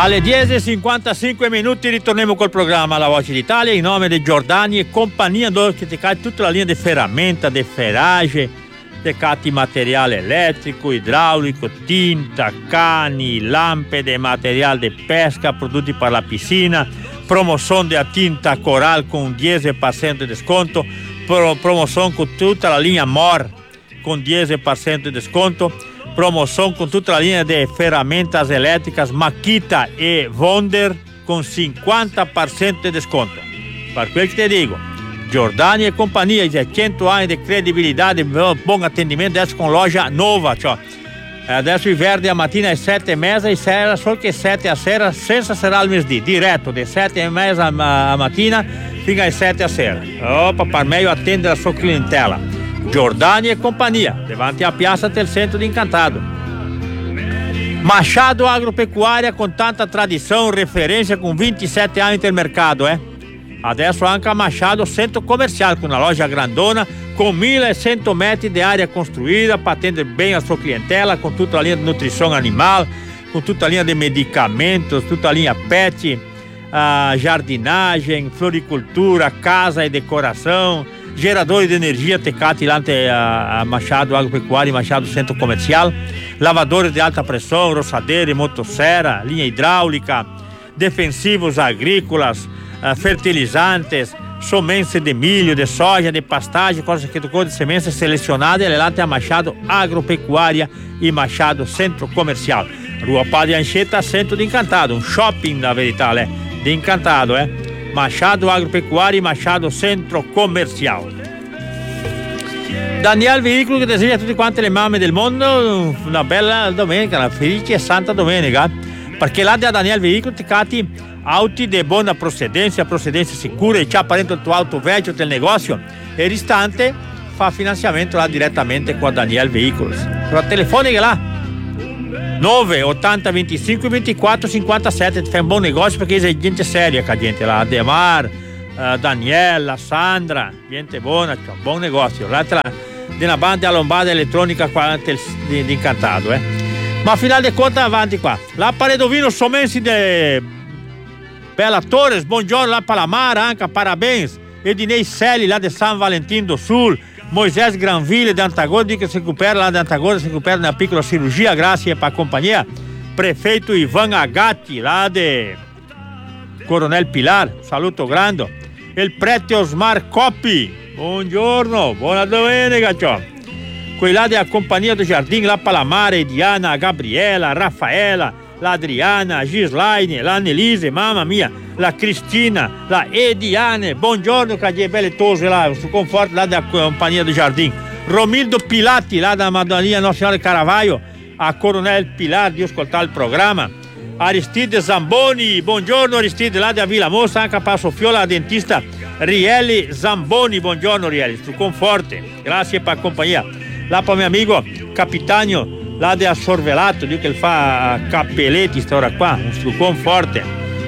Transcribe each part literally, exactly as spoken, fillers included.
Alle dieci e cinquantacinque minuti ritorniamo col programma La Voce d'Italia in nome di Giordani e compagnia, dove ti cade tutta la linea di ferramenta, di ferrage, di cati materiale elettrico, idraulico, tinta, cani, lampade, materiale di pesca, prodotti per la piscina, promozione della tinta Coral con dieci per cento di sconto, pro, promozione con tutta la linea Mor con dieci per cento di sconto, promoção com toda a linha de ferramentas elétricas Makita e Wonder com cinquanta per cento de desconto. Per quel che ti dico, Giordani e companhia, cento anni di credibilidade, bom atendimento, adesso con loja nova, cioè. Adesso i verdi a mattina è sette e mezza e sera solo che sette a sera, senza serà al mesdì, diretto, di sette e mezza a mattina fino alle sette a sera. Opa, per meglio attendere la sua clientela. Giordani e companhia, davanti a Piazza del Centro de Encantado. Machado Agropecuária com tanta tradição, referência com vinte e sete anos no mercado, é? Adesso anche a Machado Centro Comercial, com uma loja grandona, com mil e cento metri de área construída para atender bem a sua clientela, com toda a linha de nutrição animal, com toda a linha de medicamentos, toda a linha pet, a jardinagem, floricultura, casa e decoração, geradores de energia, Tecate lá a, a Machado Agropecuária e Machado Centro Comercial, lavadores de alta pressão, roçadeira e motosserra, linha hidráulica, defensivos agrícolas, uh, fertilizantes, semente de milho, de soja, de pastagem, coisas que tocou de sementes selecionadas, ele lá tem a Machado Agropecuária e Machado Centro Comercial. Rua Padre Anchieta, Centro de Encantado, um shopping na verdade, é, de Encantado, é? Machado Agropecuária e Machado Centro Comercial. Daniel Veicolo che deseja a tutte quante le mamme del mondo una bella domenica, una felice e santa domenica, perché là da Daniel Veicolo ti cati auti di buona procedenza, procedenza sicura, e c'ha parente il tuo auto vecchio del negozio e il restante fa finanziamento là direttamente con Daniel Veicolo. La telefonica là nove ottanta venticinque ventiquattro cinquantasette, ti fai un buon negozio perché c'è gente seria qua, gente là, Ademar, uh, Daniela, Sandra, gente buona, c'è un buon negozio. L'altra di una banda lombada elettronica qua di, di Encantado, eh. Ma a finale di conto avanti qua. La Paredovino Somensi de Bela Torres, buongiorno lá para Lamara, anche parabéns. Ednei Celi lá de San Valentim do Sul, Moisés Granville de Antagônia, que se recupera lá de Antagônia, se recupera na pícola cirurgia, graças para a companhia. Prefeito Ivan Agatti, lá de Coronel Pilar, saluto grande. El prete Osmar Coppi, buongiorno, buona domenica, ciao. Quelli là della companhia do Jardim, lá para a Mara, Diana, a Gabriela, a Rafaela, la Adriana, a Gislaine, la Annelise, mamma mia, la Cristina, la Ediane, buongiorno, cadê belle tose lá, su conforto lá da companhia do Jardim. Romildo Pilati, lá da Madalena Nossa Senhora de Caravaggio, a Coronel Pilar, di ascoltare il programma. Aristide Zamboni, buongiorno Aristide, là da Villa Mossa, anche a Sofiola, la dentista Rieli Zamboni, buongiorno Rieli, su conforte, grazie per la compagnia. Là per mio amico Capitano, là da Sorvelato, dico che il fa cappelletti sta ora qua, un struccone forte.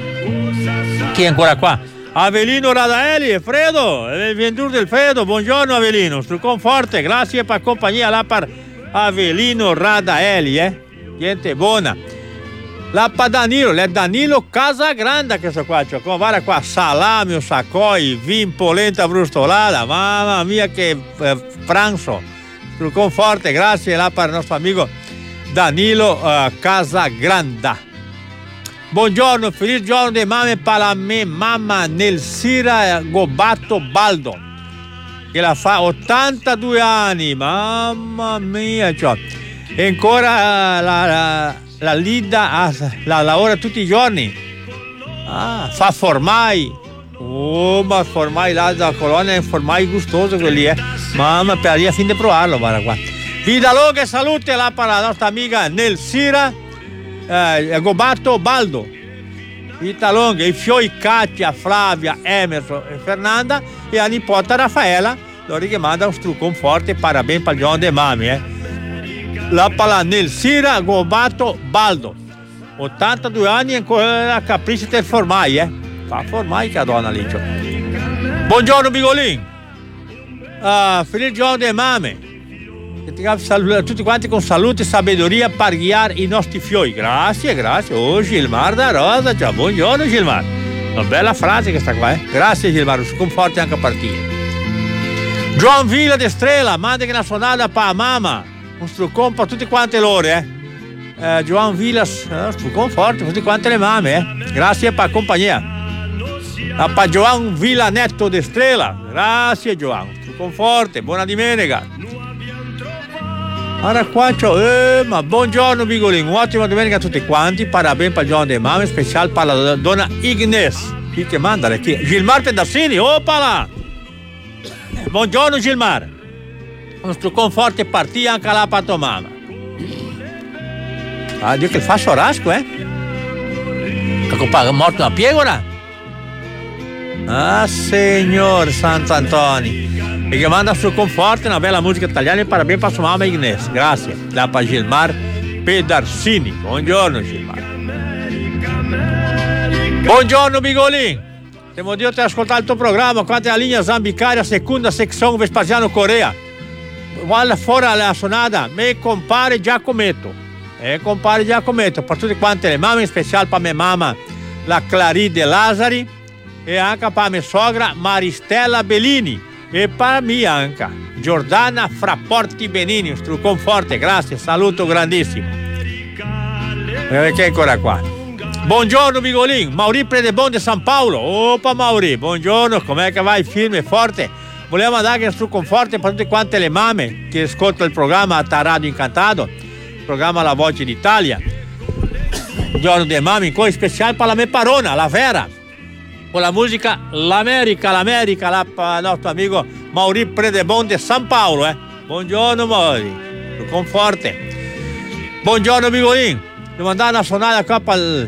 Chi è ancora qua? Avelino Radaeli, Fredo, il venditore del Fredo, buongiorno Avelino, struccone forte, grazie per la compagnia, là per Avelino Radaeli, eh? Gente buona. Là per Danilo, è Danilo Casagrande che sto qua, cioè, guarda qua, salame, sacoi, vin, polenta brustolata, mamma mia che eh, pranzo, struccone forte, grazie là per il nostro amico Danilo uh, Casagrande. Buongiorno, feliz giorno di mamme per la mia mamma Nelsira Gobato Baldo, che la fa ottantadue anni, mamma mia, cioè. E ancora uh, la, la, la Lida uh, la lavora tutti i giorni, ah, fa formai, oh, ma formai là da colonia è formai gustoso quelli, eh. Mamma, per lì a fin di provarlo, guarda qua. Vida longa e salute là per la nostra amica Nelsira eh, Gobato Baldo. Vita longa, i fioi Katia, Flavia, Emerson e Fernanda e a nipota Raffaella, loro che manda un struccone forte, parabéns per il giorno dei mami, eh. Là per la Nelsira Gobato Baldo. ottantadue anni e ancora la capriccia del formai, eh. Fa formai che donna lì, cioè. Buongiorno Bigolin. Uh, feliz giorno dei mame. tutti quanti con salute e sapienza per guiare i nostri figli. Grazie, grazie. Oh, Gilmar da Rosa, ciao, buongiorno Gilmar. Una bella frase questa qua, eh. Grazie Gilmar, si conforti anche a partire. Joan Villa de Strela, manda che una suonata per mamma. Un struccone per tutte quante loro, eh. eh Joan Villa, eh, struccone forte per tutte quante le mamme, eh. Grazie per la compagnia. A pa Joan Villa Netto de Strela. Grazie Joan, struccone forte, buona domenica. Allora qua c'ho, eh, ma buongiorno Bigolin, un'ottima domenica a tutti quanti, parabén per il giorno delle mamme, speciale per la donna Ignes. Chi che manda? Chi? Gilmar Pedassini, opala! Buongiorno Gilmar. Un struccone forte partì anche là per tua mamma. Ah, Dio che fa sorasco, eh? Che è morto una piegora? Ah, signor Sant'Antonio. E che manda sul conforto una bella musica italiana e parabén per sua mamma Ignes. Grazie. Da per Gilmar Pedarsini. Buongiorno Gilmar. Buongiorno Bigolin. Siamo Dio ti ascoltato il tuo programma. Quanto è la linea Zambicaria, seconda sezione Vespasiano Corea. Guarda fuori alla sonata. Me compare Giacometto. E compare Giacometto. Per tutte quante le mamme, in speciale per mia mamma, la Claride Lazari. E anche per mia sogra Maristella Bellini. E per me anche Giordana Frapporti Benini, un struccone forte, grazie, saluto grandissimo. Perché ancora qua? Buongiorno Bigolin, Mauri Predebon di San Paolo. Opa Mauri, buongiorno, com'è che vai? Firme, forte. Volevo mandare un struccone forte per tutte quante le mamme che ascoltano il programma a Radio Incantato, il programma La Voce d'Italia. Giorno delle mamme, in cui speciale per la mia parona, la Vera. Con la musica L'America, l'America, la, il nostro amico Mauri Predebon di San Paolo, eh. Buongiorno Mauri, con forte. Buongiorno Bigolin, devo andare a suonare qua per...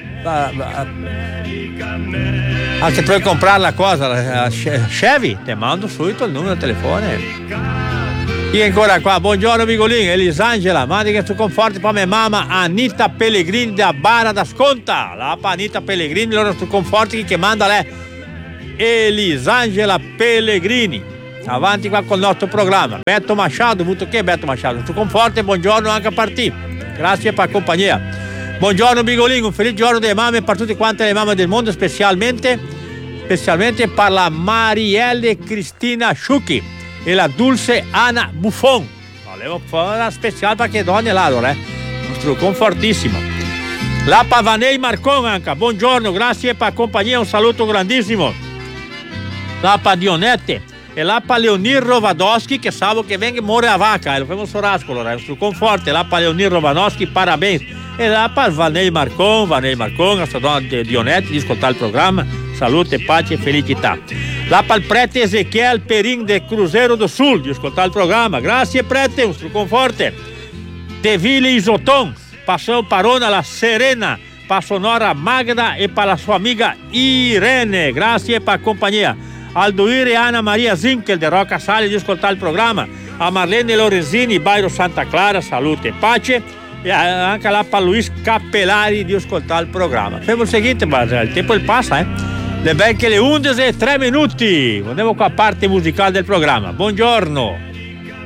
Anche tu vuoi comprare la cosa, la Chevy, ti mando subito il numero di telefono. Chi è ancora qua? Buongiorno Bigolin, Elisangela, mandi che tu conforti per mia mamma Anita Pellegrini da Bara da Sconta. La Anita Pellegrini, loro tu conforti che manda lei Elisangela Pellegrini. Avanti qua con il nostro programma. Beto Machado, molto che Beto Machado. Tu conforti, buongiorno anche a partire. Grazie per la compagnia. Buongiorno Bigolin, un felice giorno delle mamme per tutte quante le mamme del mondo, specialmente, specialmente per la Marielle Cristina Sciucchi e la Dulce Ana Buffon. Volevo fare una speciale perché donne là, allora, eh. Un struccone fortissimo. La Pavanei Marcon anche, buongiorno, grazie per la compagnia, un saluto grandissimo. La Pa Dionette e la Pa Leonir Rovadowski, che savo che venga muore a vacca, e lo facciamo sorascolo, un struccone forte, la Pa Leonir Rovadowski, parabéns. E la Pa Vanei Marcon, Vanei Marcon, a sua donna Dionette, di ascoltare il programma, salute, pace e felicità. La pa il prete Ezequiel Perin del Cruzeiro do Sul, di ascoltare il programma. Grazie prete, un struccone forte. De Ville Isoton, passò parona la Serena, pa sonora Magda e per la sua amica Irene. Grazie per la compagnia. Aldoire e Anna Maria Zinkel de Rocca Sali di ascoltare il programma. A Marlene Lorenzini, Bairro Santa Clara, salute e pace. E anche la pa Luis Cappellari di ascoltare il programma. Facciamo il seguente, ma il tempo passa, eh. Le becche le undici e tre minuti. Andiamo qua a parte musicale del programma. Buongiorno.